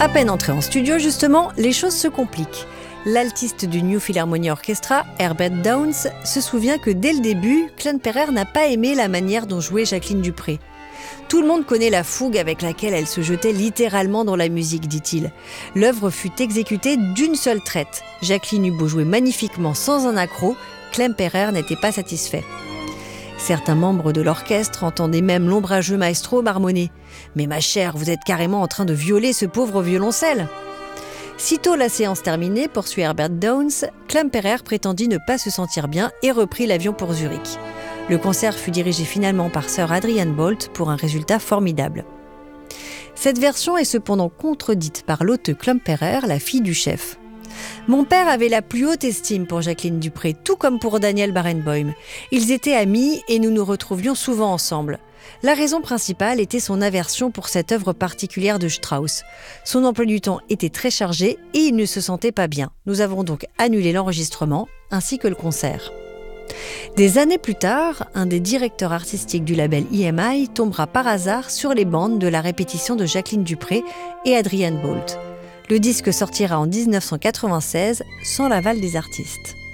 À peine entré en studio, justement, les choses se compliquent. L'altiste du New Philharmonia Orchestra, Herbert Downes, se souvient que dès le début, Klemperer n'a pas aimé la manière dont jouait Jacqueline Dupré. Tout le monde connaît la fougue avec laquelle elle se jetait littéralement dans la musique, dit-il. L'œuvre fut exécutée d'une seule traite. Jacqueline eut beau jouer magnifiquement sans un accroc, Klemperer n'était pas satisfait. Certains membres de l'orchestre entendaient même l'ombrageux maestro marmonner « Mais ma chère, vous êtes carrément en train de violer ce pauvre violoncelle !» Sitôt la séance terminée, poursuit Herbert Downes, Klemperer prétendit ne pas se sentir bien et reprit l'avion pour Zurich. Le concert fut dirigé finalement par Sir Adrian Boult pour un résultat formidable. Cette version est cependant contredite par Lotte Klemperer, la fille du chef. « Mon père avait la plus haute estime pour Jacqueline Dupré, tout comme pour Daniel Barenboim. Ils étaient amis et nous nous retrouvions souvent ensemble. La raison principale était son aversion pour cette œuvre particulière de Strauss. Son emploi du temps était très chargé et il ne se sentait pas bien. Nous avons donc annulé l'enregistrement ainsi que le concert. » Des années plus tard, un des directeurs artistiques du label EMI tombera par hasard sur les bandes de la répétition de Jacqueline Dupré et Adrian Boult. Le disque sortira en 1996 sans l'aval des artistes.